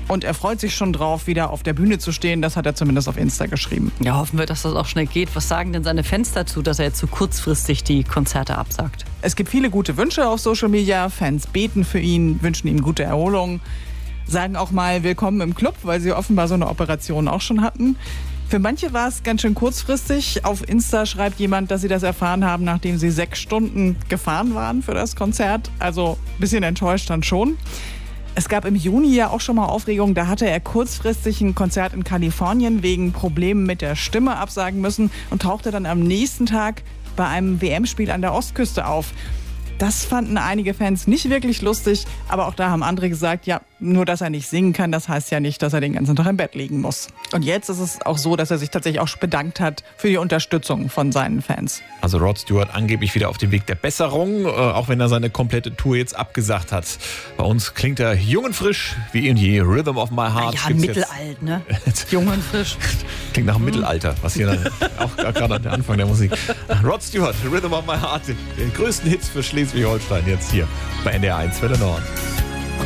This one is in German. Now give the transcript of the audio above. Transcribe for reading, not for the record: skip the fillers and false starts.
Und er freut sich schon drauf, wieder auf der Bühne zu stehen. Das hat er zumindest auf Insta geschrieben. Ja, hoffen wir, dass das auch schnell geht. Was sagen denn seine Fans dazu, dass er jetzt so kurzfristig die Konzerte absagt? Es gibt viele gute Wünsche auf Social Media. Fans beten für ihn, wünschen ihm gute Erholung. Sagen auch mal willkommen im Club, weil sie offenbar so eine Operation auch schon hatten. Für manche war es ganz schön kurzfristig. Auf Insta schreibt jemand, dass sie das erfahren haben, nachdem sie 6 Stunden gefahren waren für das Konzert. Also ein bisschen enttäuscht dann schon. Es gab im Juni ja auch schon mal Aufregung. Da hatte er kurzfristig ein Konzert in Kalifornien wegen Problemen mit der Stimme absagen müssen und tauchte dann am nächsten Tag bei einem WM-Spiel an der Ostküste auf. Das fanden einige Fans nicht wirklich lustig, aber auch da haben andere gesagt, ja, nur dass er nicht singen kann, das heißt ja nicht, dass er den ganzen Tag im Bett liegen muss. Und jetzt ist es auch so, dass er sich tatsächlich auch bedankt hat für die Unterstützung von seinen Fans. Also Rod Stewart angeblich wieder auf dem Weg der Besserung, auch wenn er seine komplette Tour jetzt abgesagt hat. Bei uns klingt er jung und frisch, wie in je Rhythm of My Heart. Ja, mittelalt, ne? Jung und frisch. Klingt nach dem Mittelalter, was hier dann auch gerade an der Anfang der Musik. Rod Stewart, Rhythm of My Heart, den größten Hits für Schleswig-Holstein jetzt hier bei NDR 1 Welle Nord.